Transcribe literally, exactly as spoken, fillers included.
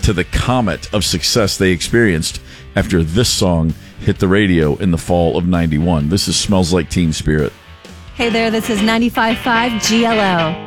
to the comet of success they experienced after this song hit the radio in the fall of ninety-one. This is Smells Like Teen Spirit. Hey there, this is ninety-five point five G L O.